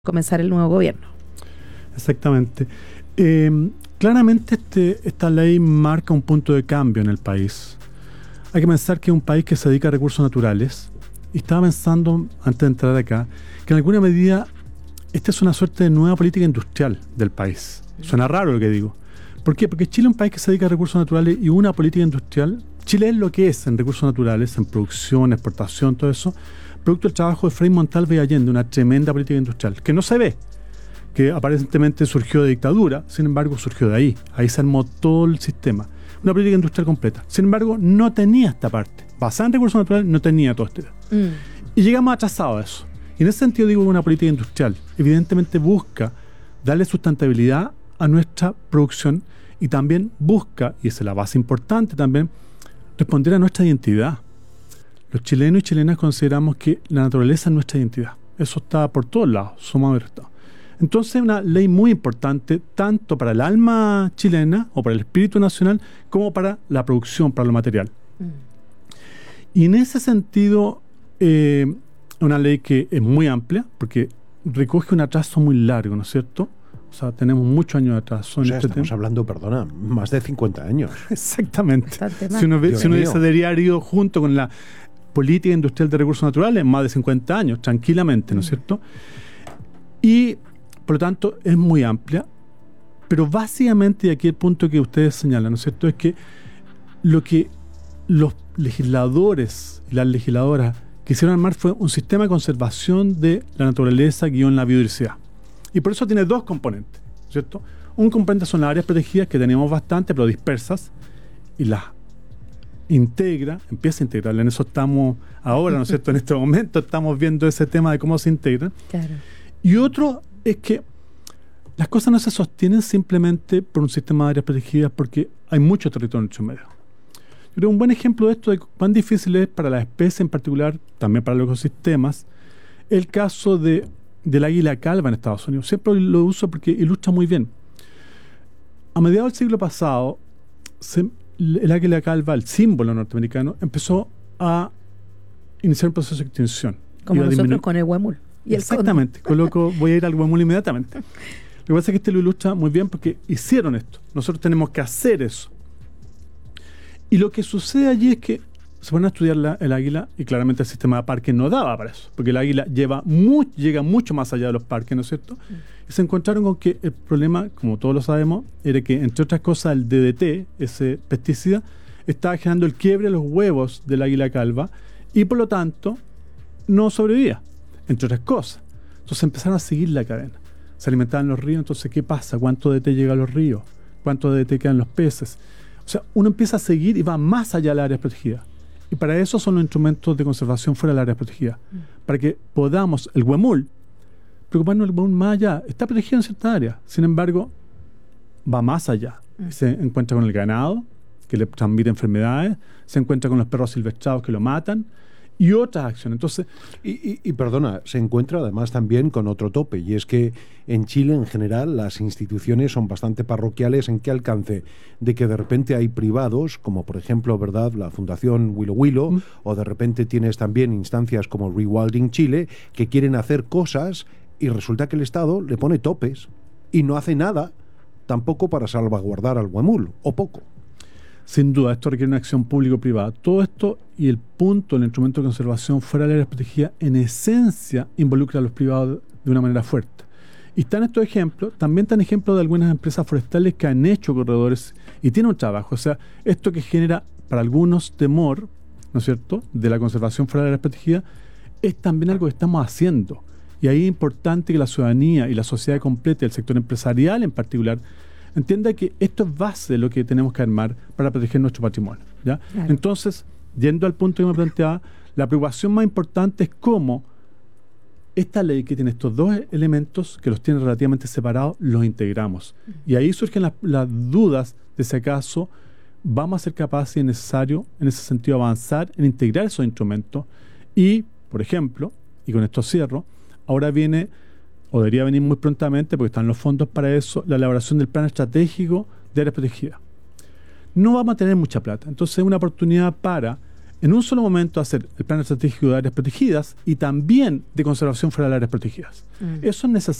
comenzar el nuevo gobierno. Exactamente. Claramente esta ley marca un punto de cambio en el país. Hay que pensar que es un país que se dedica a recursos naturales, y estaba pensando, antes de entrar acá, que en alguna medida esta es una suerte de nueva política industrial del país. Suena raro lo que digo. ¿Por qué? Porque Chile es un país que se dedica a recursos naturales y una política industrial. Chile es lo que es en recursos naturales, en producción, exportación, todo eso, producto del trabajo de Frei Montalva y Allende, una tremenda política industrial, que no se ve, que aparentemente surgió de dictadura, sin embargo surgió de ahí. Ahí se armó todo el sistema. Una política industrial completa. Sin embargo, no tenía esta parte. Basada en recursos naturales, no tenía todo esto. Y llegamos atrasados a eso. Y en ese sentido digo que una política industrial evidentemente busca darle sustentabilidad a nuestra producción y también busca, y esa es la base importante también, responder a nuestra identidad. Los chilenos y chilenas consideramos que la naturaleza es nuestra identidad. Eso está por todos lados, somos abiertos. Entonces es una ley muy importante tanto para el alma chilena o para el espíritu nacional como para la producción, para lo material. Y en ese sentido, una ley que es muy amplia porque recoge un atraso muy largo, ¿no es cierto? O sea, tenemos muchos años de atraso. O sea, estamos hablando, perdona, más de 50 años. Exactamente. Si uno dice debería haber ido junto con la política industrial de recursos naturales, más de 50 años, tranquilamente, ¿no es cierto? Y, por lo tanto, es muy amplia, pero básicamente, y aquí el punto que ustedes señalan, ¿no es cierto?, es que lo que los legisladores y las legisladoras quisieron armar fue un sistema de conservación de la naturaleza guión la biodiversidad. Y por eso tiene dos componentes, ¿cierto? Un componente son las áreas protegidas, que tenemos bastante, pero dispersas, y las empieza a integrar. En eso estamos ahora, ¿no es cierto? En este momento estamos viendo ese tema de cómo se integran. Claro. Y otro es que las cosas no se sostienen simplemente por un sistema de áreas protegidas, porque hay mucho territorio en nuestro medio. Yo creo que un buen ejemplo de esto, de cuán difícil es para las especies en particular, también para los ecosistemas, el caso del águila calva en Estados Unidos. Siempre lo uso porque ilustra muy bien. A mediados del siglo pasado, el águila calva, el símbolo norteamericano, empezó a iniciar un proceso de extinción. Como nosotros con el huemul. Exactamente. Voy a ir al huemul inmediatamente. Lo que pasa es que este lo ilustra muy bien porque hicieron esto. Nosotros tenemos que hacer eso. Y lo que sucede allí es que se van a estudiar el águila y claramente el sistema de parques no daba para eso, porque el águila llega mucho más allá de los parques, ¿no es cierto? Y se encontraron con que el problema, como todos lo sabemos, era que, entre otras cosas, el DDT, ese pesticida, estaba generando el quiebre de los huevos del águila calva y, por lo tanto, no sobrevivía, entre otras cosas. Entonces empezaron a seguir la cadena. Se alimentaban los ríos, entonces, ¿qué pasa? ¿Cuánto DDT llega a los ríos? ¿Cuánto DDT quedan los peces? O sea, uno empieza a seguir y va más allá de las áreas protegidas. Y para eso son los instrumentos de conservación fuera de las áreas protegidas. Para que podamos, el huemul, preocuparnos del huemul más allá. Está protegido en ciertas áreas. Sin embargo, va más allá. Se encuentra con el ganado, que le transmite enfermedades. Se encuentra con los perros silvestrados que lo matan. Y otras acciones. Entonces, y perdona, se encuentra además también con otro tope, y es que en Chile en general las instituciones son bastante parroquiales. ¿En qué alcance? De que de repente hay privados, como por ejemplo, ¿verdad?, la Fundación Willow Willow, o de repente tienes también instancias como Rewilding Chile, que quieren hacer cosas y resulta que el Estado le pone topes y no hace nada tampoco para salvaguardar al huemul, o poco. Sin duda, esto requiere una acción público-privada. Todo esto y el punto del instrumento de conservación fuera de la área protegida, en esencia, involucra a los privados de una manera fuerte. Y están estos ejemplos, también están ejemplos de algunas empresas forestales que han hecho corredores y tienen un trabajo. O sea, esto que genera para algunos temor, ¿no es cierto?, de la conservación fuera de la área protegida, es también algo que estamos haciendo. Y ahí es importante que la ciudadanía y la sociedad completa, el sector empresarial en particular, entienda que esto es base de lo que tenemos que armar para proteger nuestro patrimonio, ¿ya? Claro. Entonces, yendo al punto que me planteaba, la preocupación más importante es cómo esta ley, que tiene estos dos elementos, que los tiene relativamente separados, los integramos. Y ahí surgen las dudas de si acaso vamos a ser capaces y es necesario, en ese sentido, avanzar en integrar esos instrumentos. Y, por ejemplo, y con esto cierro, ahora viene, o debería venir muy prontamente, porque están los fondos para eso, la elaboración del plan estratégico de áreas protegidas. No vamos a tener mucha plata, entonces es una oportunidad para en un solo momento hacer el plan estratégico de áreas protegidas y también de conservación fuera de áreas protegidas. Eso es necesario.